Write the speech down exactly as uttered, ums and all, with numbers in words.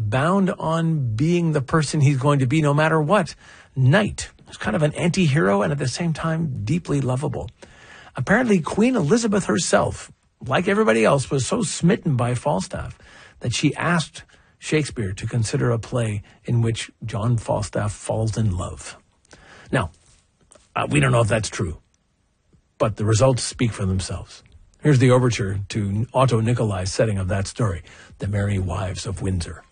bound on being the person he's going to be no matter what. Knight is kind of an anti-hero and at the same time deeply lovable. Apparently, Queen Elizabeth herself, like everybody else, was so smitten by Falstaff that she asked Shakespeare to consider a play in which John Falstaff falls in love. Now, uh, we don't know if that's true, but the results speak for themselves. Here's the overture to Otto Nicolai's setting of that story, The Merry Wives of Windsor.